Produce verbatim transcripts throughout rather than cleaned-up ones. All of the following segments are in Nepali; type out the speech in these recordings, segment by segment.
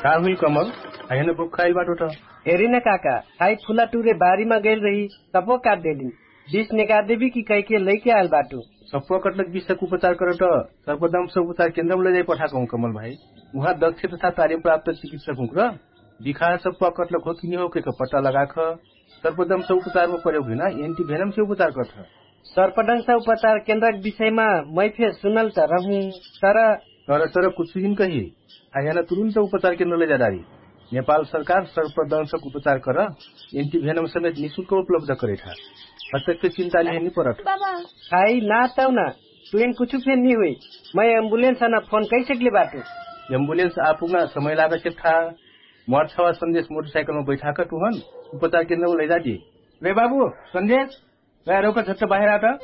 का हुई कमल आइन बुक खाइल बाटो त हेरिन काका आई फुला टुरे बारीमा गइल रही सपो काट देलिन बीस निकाल देवी कि कई के लैके आयल बाटो सपो कटलक विषक उपचार कर त सर्पदंश उपचार केन्द्र में ले जाई पठाको कमल भाई वहाँ दक्ष तथा तालिम प्राप्त चिकित्सक हुँ र बिखा सपो कटलक हो कि हो के पट्टा लगाख सर्पदंश उपचार में प्रयोग हुन एंटी भेनम से उपचार गर्छ सर्पदंश उपचार केन्द्र विषयमा मै फेर सुनल त रहूं तर तर तर कुछ दिन कही आयाना तुरंत उपचार केन्द्र ले जादारी नेपाल सरकार सर्पदंशक उपचार कर एंटी भेनम समेत निःशुल्क उपलब्ध करे था अत्यंत चिंता नहीं परत आई ना तौ ना तुएन कुछ फेर नहीं हुई मैं एम्बुलेंस आना फोन कैसे ले बाटो एम्बुलेंस आपुगा समय लागे से था मर छवा संदेश मोटरसाइकिल में बैठा कर तुहन उपचार केन्द्र में ले जा दी रे बाबू संदेश रोक झट्ट बाहिर आटा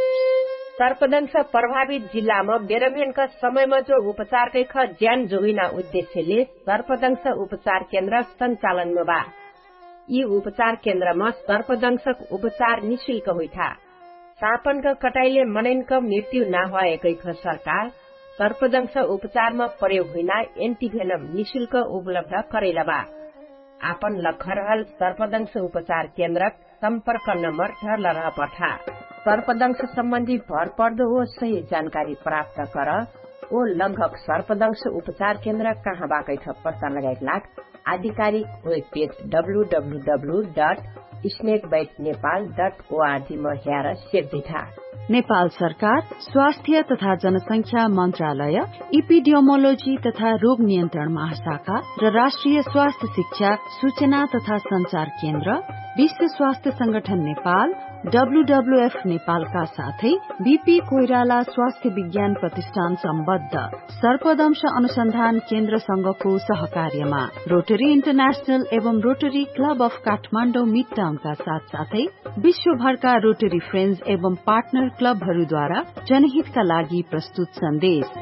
सर्पदंश प्रभावित जिल्लामा बेरमेनका समयमा जो उपचारकै ख ज्यान जोगिना उद्देश्यले सर्पदंश उपचार केन्द्र सञ्चालनमा बा यी उपचार केन्द्रमा सर्पदंशक उपचार निःशुल्क होइथा सापनका कटाइले मनैनका मृत्यु नभएकै ख सरकार सर्पदंश उपचारमा प्रयोग हुइना एन्टिभेनम निःशुल्क उपलब्ध करेला बा आपन लखरहल सर्पदंश उपचार केन्द्र सम्पर्क नम्बर ठरला रह पठा सर्पदंश सम्बन्धी भर पर्दो हो सही जानकारी प्राप्त कर ओ लगभग सर्पदंश उपचार केन्द्र कहाँ बाकै छ पत्ता लगाएका लाग आधिकारिक web page W W W dot snake bite Nepal dot ORG मा हेर सेक्दिथा नेपाल सरकार स्वास्थ्य तथा जनसंख्या मन्त्रालय इपिडियोमोलोजी तथा रोग नियन्त्रण महाशाखा र राष्ट्रिय स्वास्थ्य शिक्षा सूचना तथा संचार केन्द्र विश्व स्वास्थ्य संगठन नेपाल डब्लूडब्लूएफ नेपालका साथै बीपी कोइराला स्वास्थ्य विज्ञान प्रतिष्ठान सम्बद्ध सर्पदंश अनुसन्धान केन्द्र संघको सहकार्यमा रोटरी इन्टरनेशनल एवं rotary club of Kathmandu mid टाउनका साथ साथै विश्वभरका रोटरी फ्रेन्ड्स एवं पार्टनर क्लबहरूद्वारा जनहितका लागि प्रस्तुत सन्देश।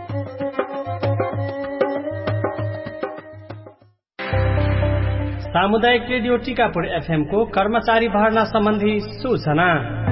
सामुदायिक रेडियो टिकापुर एफएम को कर्मचारी भर्ना सम्बन्धी सूचना।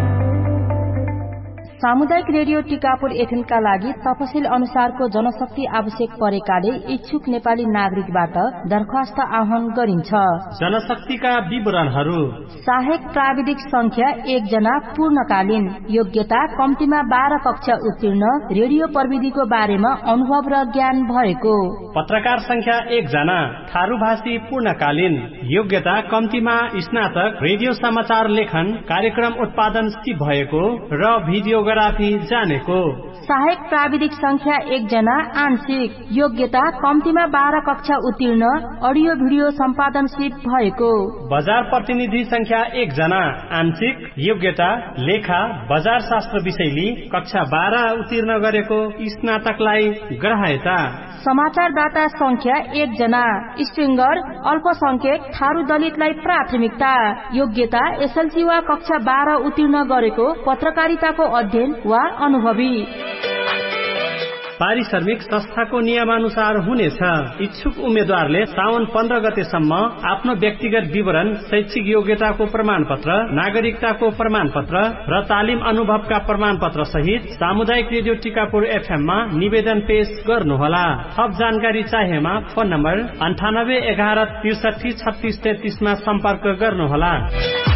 सामुदायिक रेडियो टिकापुर एफएम का लागि तपसिल अनुसारको जनशक्ति आवश्यक परेकाले इच्छुक नेपाली नागरिकबाट दरखास्त आह्वान गरिन्छ। जनशक्तिका विवरणहरू सहायक प्राविधिक संख्या एक जना पूर्णकालीन योग्यता कम्तीमा बाह्र कक्षा उत्तीर्ण रेडियो प्रविधिको बारेमा अनुभव र ज्ञान भएको पत्रकार संख्या एक जना थारूभाषी पूर्णकालीन योग्यता कम्तीमा स्नातक रेडियो समाचार लेखन कार्यक्रम उत्पादन सिप भएको र भिडियो जानेको सहायक प्राविधिक संख्या एक जना आंशिक योग्यता कम्तीमा बाह्र कक्षा उत्तीर्ण अडियो भिडियो सम्पादन सिप भएको बजार प्रतिनिधि संख्या एक जना आंशिक योग्यता लेखा बजार शास्त्र विषयली कक्षा बाह्र उत्तीर्ण गरेको स्नातकलाई ग्राह्यता समाचारदाता संख्या एक जना स्ट्रिंगर अल्पसंख्यक थारू दलितलाई प्राथमिकता योग्यता एसएलसी वा कक्षा बाह्र उत्तीर्ण गरेको पत्रकारिताको अध्ययन वा अनुभवी पारिश्रमिक संस्थाको नियमानुसार हुनेछ। इच्छुक उम्मेद्वारले साउन पन्ध्र गतेसम्म आफ्नो व्यक्तिगत विवरण शैक्षिक योग्यताको प्रमाण पत्र नागरिकताको प्रमाण पत्र र तालिम अनुभवका प्रमाण पत्र सहित सामुदायिक रेडियो टिकापुर एफएम मा निवेदन पेश गर्नुहोला। थप जानकारी चाहेमा फोन नम्बर अन्ठानब्बे एघार त्रिसठी छत्तीस तेत्तीस मा सम्पर्क गर्नुहोला।